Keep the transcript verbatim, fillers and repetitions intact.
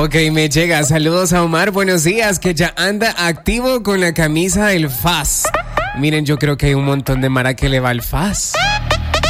Ok, me llega. Saludos a Omar. Buenos días, que ya anda activo con la camisa del F A S. Miren, yo creo que hay un montón de mara que le va al F A S.